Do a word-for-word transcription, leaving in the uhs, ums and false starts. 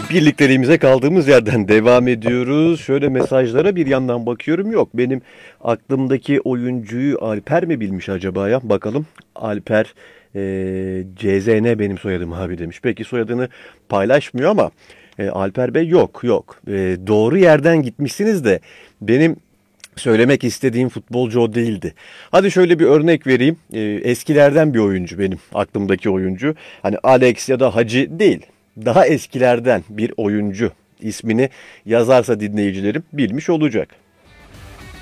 Birlikteliğimize kaldığımız yerden devam ediyoruz. Şöyle mesajlara bir yandan bakıyorum. Yok, benim aklımdaki oyuncuyu Alper mi bilmiş acaba ya? Bakalım. Alper e, C Z N benim soyadım abi demiş. Peki soyadını paylaşmıyor ama e, Alper Bey yok yok. E, doğru yerden gitmişsiniz de benim söylemek istediğim futbolcu o değildi. Hadi şöyle bir örnek vereyim. E, eskilerden bir oyuncu benim aklımdaki oyuncu. Hani Alex ya da Hacı değil. Daha eskilerden bir oyuncu ismini yazarsa dinleyicilerim bilmiş olacak.